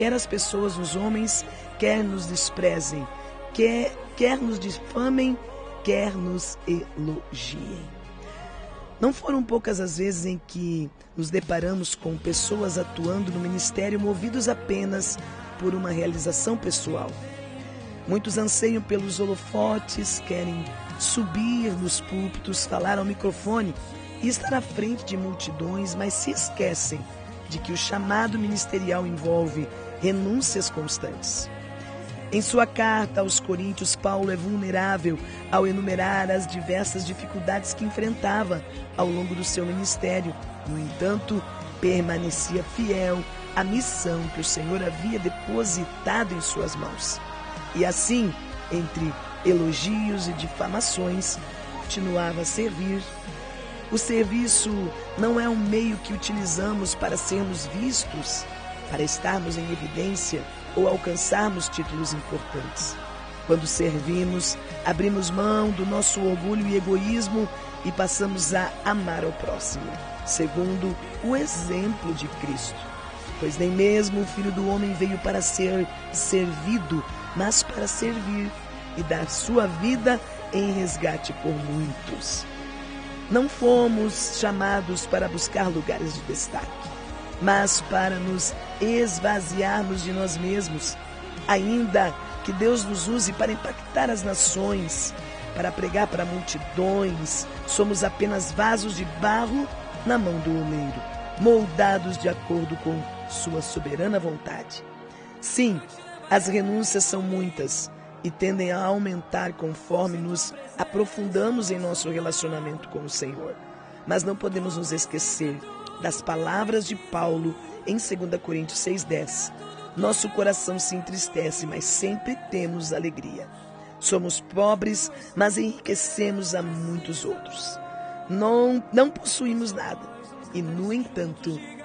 Quer as pessoas, os homens, quer nos desprezem, quer nos difamem, quer nos elogiem. Não foram poucas as vezes em que nos deparamos com pessoas atuando no ministério movidos apenas por uma realização pessoal. Muitos anseiam pelos holofotes, querem subir nos púlpitos, falar ao microfone e estar à frente de multidões, mas se esquecem de que o chamado ministerial envolve renúncias constantes. Em sua carta aos Coríntios, Paulo é vulnerável ao enumerar as diversas dificuldades que enfrentava ao longo do seu ministério. No entanto, permanecia fiel à missão que o Senhor havia depositado em suas mãos. E assim, entre elogios e difamações, continuava a servir. O serviço não é um meio que utilizamos para sermos vistos, para estarmos em evidência ou alcançarmos títulos importantes. Quando servimos, abrimos mão do nosso orgulho e egoísmo e passamos a amar ao próximo, segundo o exemplo de Cristo. Pois nem mesmo o Filho do Homem veio para ser servido, mas para servir e dar sua vida em resgate por muitos. Não fomos chamados para buscar lugares de destaque, mas para nos esvaziarmos de nós mesmos, ainda que Deus nos use para impactar as nações, para pregar para multidões. Somos apenas vasos de barro na mão do oleiro, moldados de acordo com sua soberana vontade. Sim, as renúncias são muitas e tendem a aumentar conforme nos aprofundamos em nosso relacionamento com o Senhor. Mas não podemos nos esquecer das palavras de Paulo em 2 Coríntios 6,10. Nosso coração se entristece, mas sempre temos alegria. Somos pobres, mas enriquecemos a muitos outros. Não possuímos nada e, no entanto,